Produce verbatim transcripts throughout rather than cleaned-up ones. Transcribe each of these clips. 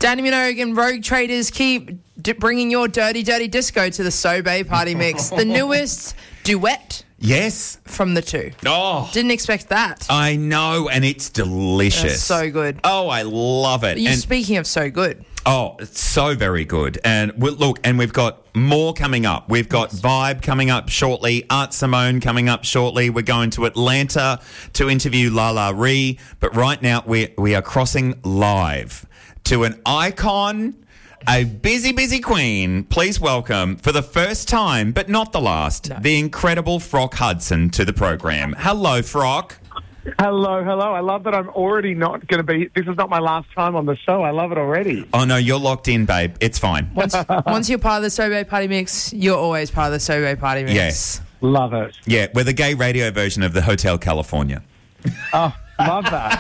Danny Minogue and Rogue Traders keep d- bringing your dirty, dirty disco to the Sobe Party Mix. The newest duet Yes. from the two. Oh, Didn't expect that. I know, and it's delicious. That's so good. Oh, I love it. You And- speaking of so good. Oh, it's so very good. And we look, and we've got more coming up. We've got Vibe coming up shortly, Art Simone coming up shortly. We're going to Atlanta to interview Lala Ree. But right now, we we are crossing live to an icon, a busy, busy queen. Please welcome, for the first time, but not the last, No. the incredible Frock Hudson to the program. Hello, Frock. Hello, hello. I love that I'm already not going to be... This is not my last time on the show. I love it already. Oh, no, you're locked in, babe. It's fine. Once, once you're part of the Sobe Party Mix, you're always part of the Sobe Party Mix. Yes. Love it. Yeah, we're the gay radio version of the Hotel California. Oh, love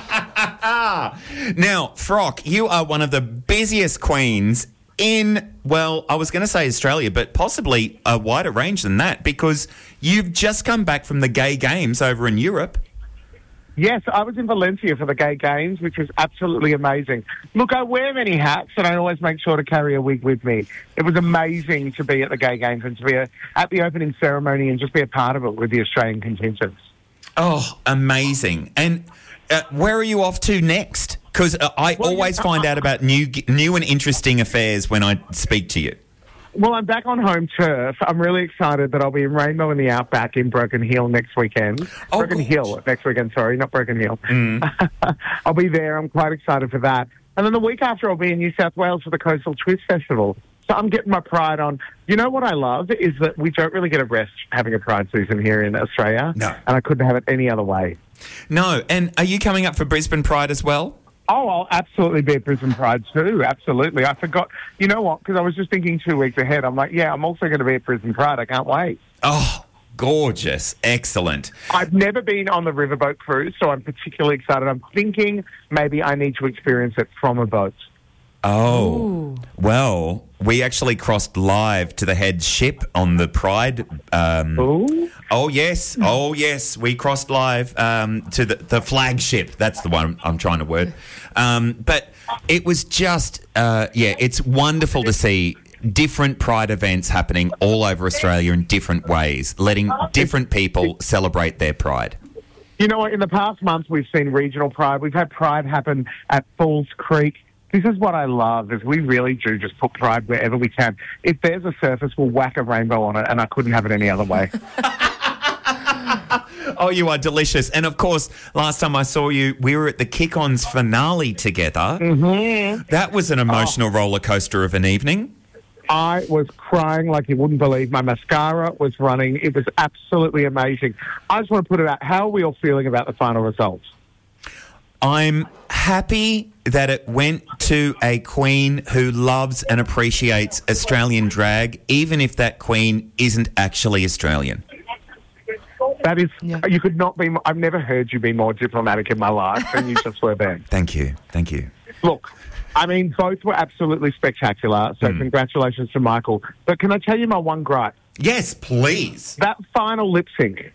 that. Now, Frock, you are one of the busiest queens in, well, I was going to say Australia, but possibly a wider range than that, because you've just come back from the gay games over in Europe. Yes, I was in Valencia for the gay games, which was absolutely amazing. Look, I wear many hats, and I always make sure to carry a wig with me. It was amazing to be at the gay games and to be a, at the opening ceremony and just be a part of it with the Australian contingents. Oh, amazing. And uh, where are you off to next? Because uh, I Well, always yeah, find I- out about new, new and interesting affairs when I speak to you. Well, I'm back on home turf. I'm really excited that I'll be in Rainbow in the Outback in Broken Hill next weekend. Oh, Broken gosh. Hill next weekend, sorry, not Broken Hill. Mm. I'll be there. I'm quite excited for that. And then the week after, I'll be in New South Wales for the Coastal Twist Festival. So I'm getting my pride on. You know what I love is that we don't really get a rest having a Pride season here in Australia. No. And I couldn't have it any other way. No, and are you coming up for Brisbane Pride as well? Oh, I'll absolutely be at Brisbane Pride too. Absolutely. I forgot. You know what? Because I was just thinking two weeks ahead. I'm like, yeah, I'm also going to be at Brisbane Pride. I can't wait. Oh, gorgeous. Excellent. I've never been on the riverboat cruise, so I'm particularly excited. I'm thinking maybe I need to experience it from a boat. Oh, Ooh. well, we actually crossed live to the head ship on the Pride. Um, Ooh. oh, yes. Oh, yes. We crossed live um, to the, the flagship. That's the one I'm trying to word. Um, but it was just, uh, yeah, it's wonderful to see different Pride events happening all over Australia in different ways, letting different people celebrate their Pride. You know what? In the past month, we've seen regional Pride. We've had Pride happen at Falls Creek. This is what I love, is we really do just put Pride wherever we can. If there's a surface, we'll whack a rainbow on it, and I couldn't have it any other way. Oh, you are delicious. And, of course, last time I saw you, we were at the Kick-Ons finale together. Mm-hmm. That was an emotional roller coaster of an evening. I was crying like you wouldn't believe. My mascara was running. It was absolutely amazing. I just want to put it out. How are we all feeling about the final results? I'm happy that it went to a queen who loves and appreciates Australian drag, even if that queen isn't actually Australian. That is, Yeah. you could not be, I've never heard you be more diplomatic in my life than you just were then. Thank you. Thank you. Look, I mean, both were absolutely spectacular, so Mm. congratulations to Michael. But can I tell you my one gripe? Yes, please. That final lip sync,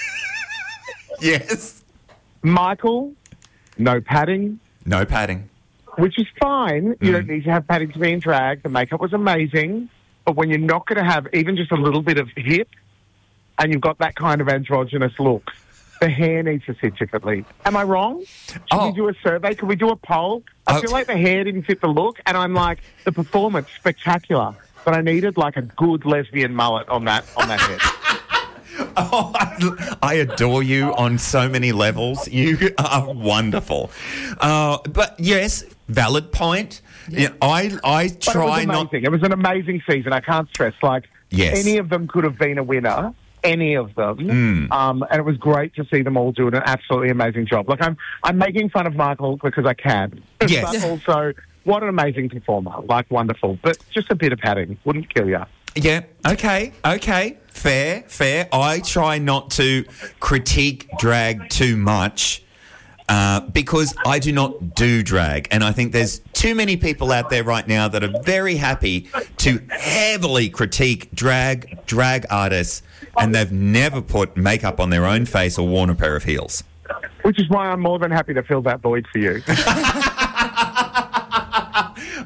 Yes. Michael, no padding, No padding. which is fine. You Mm. don't need to have padding to be in drag. The makeup was amazing. But when you're not going to have even just a little bit of hip and you've got that kind of androgynous look, the hair needs to sit differently. Am I wrong? Should Oh. we do a survey? Can we do a poll? I Oh. feel like the hair didn't fit the look, and I'm like, the performance, spectacular. But I needed like a good lesbian mullet on that on that head. Oh, I, I adore you on so many levels. You are wonderful. Uh, but yes, valid point. Yeah. I I But try it was not. amazing. It was an amazing season. I can't stress. Like, Yes. any of them could have been a winner. Any of them. Mm. Um, and it was great to see them all doing an absolutely amazing job. Like, I'm I'm making fun of Michael because I can. Yes. But also, what an amazing performer. Like, wonderful. But just a bit of padding wouldn't kill you. Yeah. Okay. Okay. Fair. Fair. I try not to critique drag too much. Uh, because I do not do drag, and I think there's too many people out there right now that are very happy to heavily critique drag drag artists, and they've never put makeup on their own face or worn a pair of heels. Which is why I'm more than happy to fill that void for you.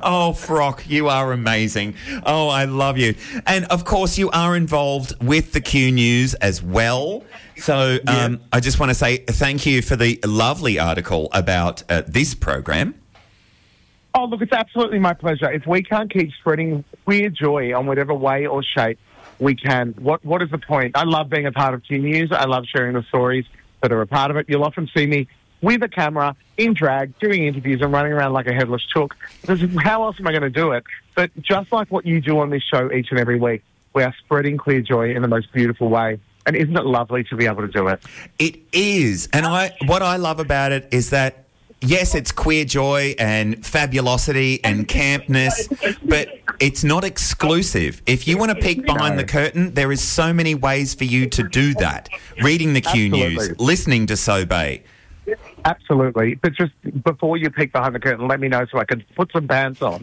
Oh, Frock, you are amazing. Oh, I love you. And, of course, you are involved with the Q News as well. So um, Yeah. I just want to say thank you for the lovely article about uh, this program. Oh, look, it's absolutely my pleasure. If we can't keep spreading queer joy on whatever way or shape we can, what what is the point? I love being a part of Q News. I love sharing the stories that are a part of it. You'll often see me with a camera, in drag, doing interviews and running around like a headless chook. Because how else am I going to do it? But just like what you do on this show each and every week, we are spreading queer joy in the most beautiful way. And isn't it lovely to be able to do it? It is. And I what I love about it is that, yes, it's queer joy and fabulosity and campness, but it's not exclusive. If you want to peek behind No. the curtain, there is so many ways for you to do that. Reading the Q Absolutely. News, listening to Sobey. Absolutely. But just before you peek behind the curtain, let me know so I can put some pants on.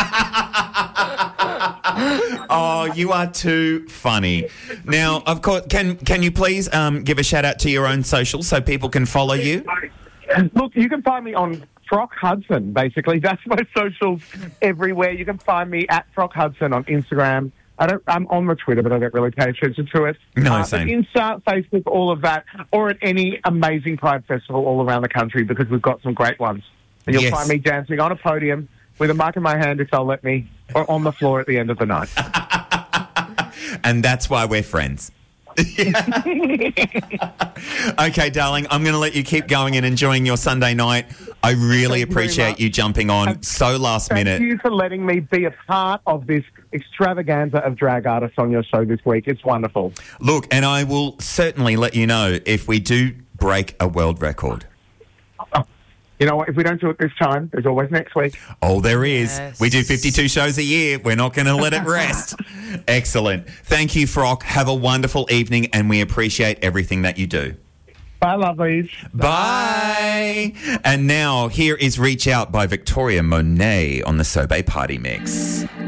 Oh, you are too funny. Now, of course, can can you please um, give a shout out to your own socials so people can follow you? Look, you can find me on Frock Hudson, basically. That's my socials everywhere. You can find me at Frock Hudson on Instagram. I don't, I'm on the Twitter, but I don't really pay attention to it. No, uh, same. But Insta, Facebook, all of that, or at any amazing Pride Festival all around the country because we've got some great ones. And you'll Yes. find me dancing on a podium with a mic in my hand if they'll let me, or on the floor at the end of the night. And that's why we're friends. Okay, darling, I'm going to let you keep going and enjoying your Sunday night. I really Thank you very appreciate much. you jumping on so last Thank minute. you for letting me be a part of this extravaganza of drag artists on your show this week. It's wonderful. Look, and I will certainly let you know if we do break a world record. You know what? If we don't do it this time, there's always next week. Oh, there is. Yes. We do fifty-two shows a year. We're not going to let it rest. Excellent. Thank you, Frock. Have a wonderful evening, and we appreciate everything that you do. Bye, lovelies. Bye. And now, here is Reach Out by Victoria Monet on the Sobey Party Mix.